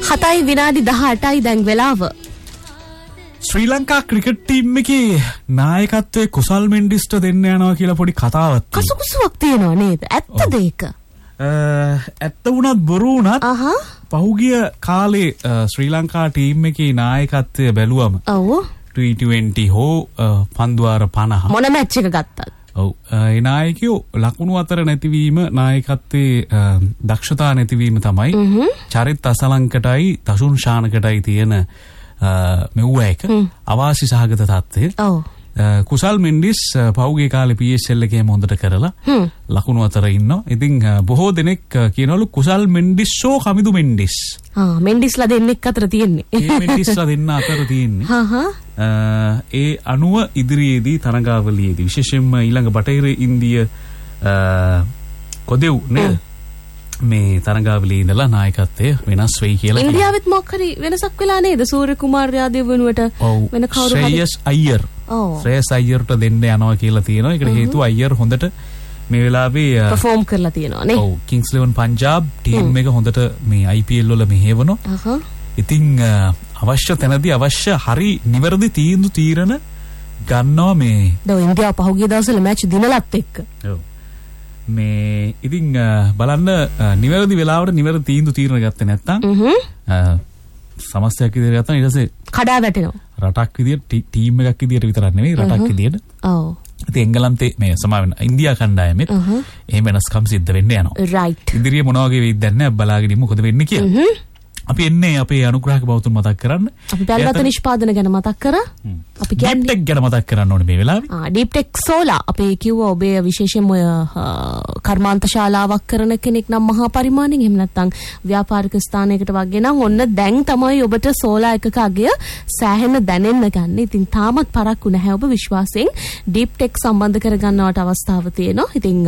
7යි විනාඩි 18යි දැන් වෙලාව. ශ්‍රී ලංකා ක්‍රිකට් ටීම් එකේ නායකත්වයේ කුසල් මෙන්ඩිස්ට දෙන්න යනවා කියලා පොඩි කතාවක් තියෙනවා. කසුකුසුවක් තියෙනවා නේද? ඇත්තද ඒක? ඇත්ත වුණත් බොරු වුණත් පහුගිය කාලේ ශ්‍රී ලංකා ටීම් එකේ නායකත්වය බැලුවම ඔව් T20 හෝ පන්දුවාර 50 මොන මැච් එක ගත්තත් ඔව් ඒ නායකයෝ ලකුණු අතර නැතිවීම නායකත්වයේ දක්ෂතා නැතිවීම තමයි චරිත අසලංකටයි තසුන් ශානකටයි තියෙන මෙව්ව එක අවාසි සහගත තත්ත්වය. ඔව් කුසල් මෙන්ඩිස් පහුගිය කාලේ PSL එකේ හොඳට කරලා ලකුණු අතර ඉන්නවා. ඉතින් බොහෝ දෙනෙක් කියනවලු කුසල් මෙන්ඩිස් ෂෝ කමිදු මෙන්ඩිස්. මෙන්ඩිස්ලා දෙන්නෙක් අතර තියෙන්නේ. මේ මෙන්ඩිස්ලා දෙන්න අතර තියෙන්නේ. ඒ අනුව ඉදිරියේදී තරඟාවලියේදී විශේෂයෙන්ම ඊළඟ බටහිර ඉන්දිය කොදෙව් නේද? මේ තරඟාවලියේ ඉඳලා නායකත්වය වෙනස් වෙයි කියලා. ඉන්දියාවෙත් මොකක් හරි වෙනසක් වෙලා නේද? සූර්ය කුමාර යාදව වෙනුවට වෙන කවුරු හරි ශ්‍රේයස් අයියර්. ශ්‍රේයස් අයියර්ට දෙන්න යනවා කියලා තියෙනවා. ඒකට හේතුව අයියර් හොඳට මේ වෙලාවේ perform කරලා තියෙනවා නේ. ඔව් කිංස් 11 පංජාබ් ටීම් එක හොඳට මේ IPL වල මෙහෙවනවා. ඉතින් අවශ්‍ය තැනදී අවශ්‍ය හරි නිවැරදි තීරණ ගන්නවා මේ. දැන් ඉන්දියාව පහුගිය දවස්වල මැච් දිනලත් එක්ක. ඔව්. මේ ඉතින් බලන්න නිවැරදි වෙලාවට නිවැරදි තීරණ ගත්තේ නැත්නම් සමස්තයක් විදිහට ගත්තා ඊට පස්සේ කඩා වැටෙනවා. රටක් විදිහට ටීම් එකක් විදිහට විතරක් නෙවෙයි රටක් විදිහට. ඔව්. ඉතින් එංගලන්තේ මේ සමාවෙන ඉන්දියා කණ්ඩායමෙත් එහෙම වෙනස්කම් සිද්ධ වෙන්න යනවා. රයිට්. ඉදිරියේ මොනවා වගේ වෙයිද දන්නේ නැහැ බලාගෙන ඉමු මොකද වෙන්නේ කියලා. අපි එන්නේ අපේ අනුග්‍රහක බෞතුන් මතක් කරන්න. අපි පැල්වත නිෂ්පාදන ගැන මතක් කරා. අපි කියන්නේ ඩීප් ටෙක් ගැන මතක් කරන්න ඕනේ මේ වෙලාවේ. ඩීප් ටෙක් සෝලා අපි කිව්වා ඔබේ විශේෂයෙන්ම කර්මාන්ත ශාලාවක් කරන කෙනෙක් නම් මහා පරිමාණයෙන් එහෙම නැත්නම් ව්‍යාපාරික ස්ථානයකට වගේ නම් ඔන්න දැන් තමයි ඔබට සෝලා එකක අගය සෑහෙන දැනෙන්න ගන්න. ඉතින් තාමත් පරක්කු නැහැ ඔබ විශ්වාසයෙන් ඩීප් ටෙක් සම්බන්ධ කරගන්නවට අවස්ථාව තියෙනවා. ඉතින්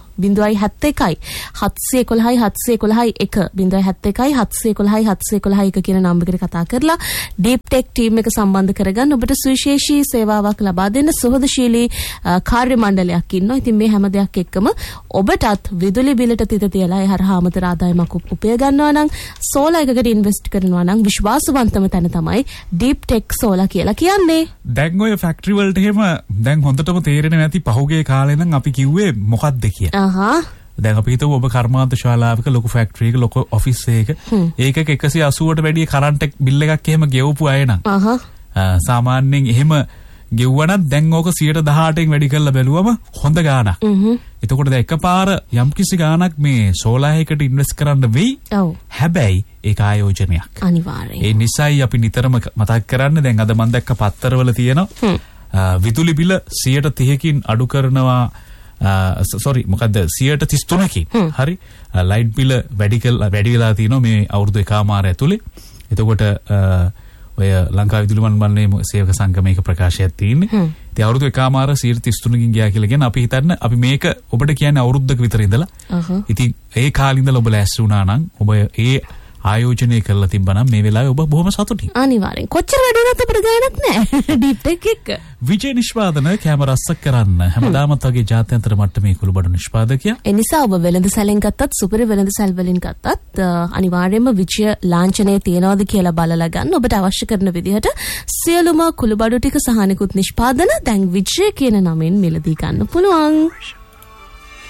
0.71 711 711 1 0.71 711 711 කියන නම්බර් එකට කතා කරලා ඩීප් ටෙක් ටීම් එක සම්බන්ධ කරගන්න ඔබට සුවිශේෂී සේවාවක් ලබා දෙන්න සුහදශීලී කාර්ය මණ්ඩලයක් ඉන්නවා. ඉතින් මේ හැම දෙයක් එක්කම ඔබටත් විදුලි බිලට තිත තියලා ඒ හරහා අමතර ආදායමක් උපය ගන්නවා නම් සෝලා එකකට ඉන්වෙස්ට් කරනවා නම් විශ්වාසවන්තම තැන තමයි ඩීප් ටෙක් සෝලා කියලා කියන්නේ. දැන් ඔය ෆැක්ටරි වලට එහෙම දැන් හොඳටම තේරෙන්නේ නැති පහුගිය කාලේ නම් අපි කිව්වේ මොකක්ද කියලා. දැන් අපි හිතුව ඔබ කර්මාන්ත ශාලාවක ලොකු ෆැක්ටරි එක ලොකු ඔෆිස් එකක ඒකක 180ට වැඩි කරන්ට් බිල් එකක් එහෙම ගෙවපු අය නම් සාමාන්‍යයෙන් එහෙම ගෙවුවනම් දැන් ඕක 118න් වැඩි කරලා බැලුවම හොඳ ගාණක්. එතකොට දැන් එකපාර යම්කිසි ගාණක් මේ සෝලා එකකට ඉන්වෙස්ට් කරන්න වෙයි. හැබැයි ඒක ආයෝජනයක්. අනිවාර්යයෙන්. ඒ නිසායි අපි නිතරම මතක් කරන්නේ දැන් අද මම දැක්ක පත්තරවල තියෙනවා විදුලි බිල 130කින් අඩු කරනවා මොකද්ද 133කින් හරි ලයිට් බිල වැඩි වෙලා තියෙනවා මේ අවුරුදු එකමාර ඇතුලේ. එතකොට ඔය ලංකා විදුලි මණ්ඩලයේ සේවක සංගමයක ප්‍රකාශයක් තියෙන්නේ. ඉතින් අවුරුදු එකමාර 133කින් ගියා කියලා කියන අපි හිතන්න අපි මේක ඔබට කියන්නේ අවුරුද්දක විතර ඉඳලා. ඉතින් ඒ කාලේ ඉඳලා ඔබ ලෑස්ති වුණා නම් ඔබ ඒ ආයෝජනය කරලා තිබ්බනම් මේ වෙලාවේ ඔබ බොහොම සතුටින්. අනිවාර්යෙන්. කොච්චර වැඩුණත් අපිට ගාණක් නැහැ. ඩීප් ටෙක් එක. විජේ නිෂ්පාදන කැමරස්ස කරන්න හැමදාමත් වගේ ජාත්‍යන්තර මට්ටමේ කුළුබඩු නිෂ්පාදකයා. ඒ නිසා ඔබ වෙළඳ සැලෙන් ගත්තත් සුපිරි වෙළඳ සැල් වලින් ගත්තත් අනිවාර්යයෙන්ම විජය ලාංඡනය තියනවාද කියලා බලලා ගන්න. ඔබට අවශ්‍ය කරන විදිහට සියලුම කුළුබඩු ටික සහ අනිකුත් නිෂ්පාදන දැන් විජය කියන නමෙන් මිලදී ගන්න පුළුවන්.